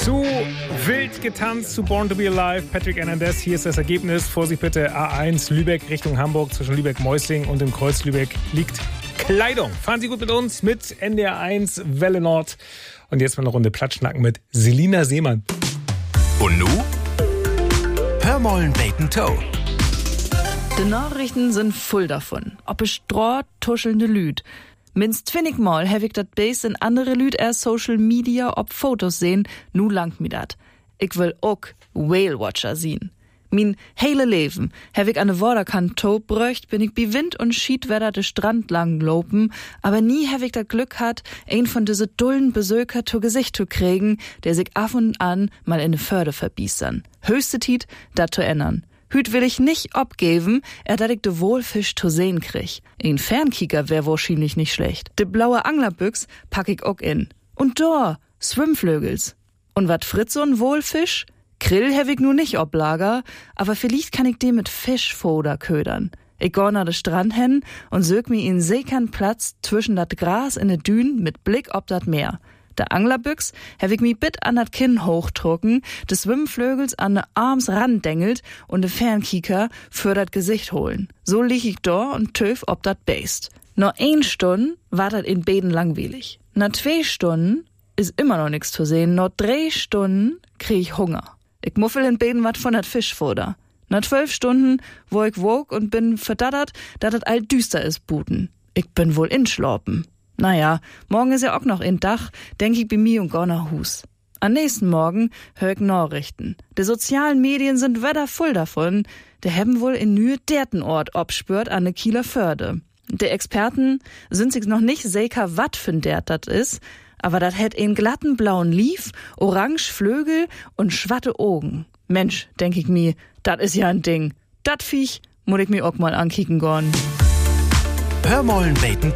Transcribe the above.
Zu wild getanzt, zu Born to be Alive, Patrick Hernandez. Hier ist das Ergebnis. Vorsicht bitte, A1 Lübeck Richtung Hamburg. Zwischen Lübeck-Meusling und dem Kreuz Lübeck liegt Kleidung. Fahren Sie gut mit uns, mit NDR1 Welle Nord. Und jetzt mal eine Runde Platschnacken mit Selina Seemann. Und nu? Hörmollen Bacon Toe. Die Nachrichten sind voll davon. Ob es Stroh, tuschelnde Lüd. Minst 20 Mal habe ich dat Base in andere Lüd erst Social Media ob Fotos sehen, nu langt mi dat. Ich will auch Whale Watcher sehen. Min hele Leben habe ich an de Waterkant top bröcht, bin ich bi Wind und Schiedwetter de Strand lang lopen, aber nie habe ich dat Glück hat, ein von diese dullen Besöker zu Gesicht zu kriegen, der sich ab und an mal in de Förde verbiestern. Höchste Tiet, dat zu ändern. Hüt will ich nicht abgeben, dat ich de Wohlfisch zu sehen krieg. Ein Fernkicker wär wahrscheinlich nicht schlecht. De blaue Anglerbüchs pack ich auch in. Und da, Schwimmflögels. Und wat fritz so'n Wohlfisch? Krill hab ich nu nicht ob Lager, aber vielleicht kann ich den mit Fischfoder ködern. Ich geh nach de Strand hin und sög mi in sekern Platz zwischen dat Gras in de Dünen mit Blick ob dat Meer. Der Anglerbüchs hab ich mi bit an dat Kinn hochdrucken, des Schwimmflögels an de Arms randengelt und de Fernkieker für dat Gesicht holen. So lieg ich da und töf ob dat Beist. Noch 1 Stunde war dat in Beden langweilig. Nach 2 Stunden ist immer noch nix zu sehen. Noch 3 Stunden krieg ich Hunger. Ich muffel in Beden wat von dat Fischfutter. Nach 12 Stunden, wo ich wog und bin verdattert, dat het all düster is buten. Ich bin wohl inschlorpen. Naja, morgen ist ja auch noch in Dach, denk ich bei mir und geh nach Hus. Am nächsten Morgen hör ich Nachrichten. Die sozialen Medien sind wieder voll davon. Der haben wohl in Nühe derten Ort obspürt an de Kieler Förde. Die Experten sind sich noch nicht sicher, wat für ein Dert dat is, aber dat hätt einen glatten blauen Lief, orange Flögel und schwatte Augen. Mensch, denk ich mir, dat is ja ein Ding. Dat Viech muss ich mir auch mal ankicken gorn. Hörmollen Bacon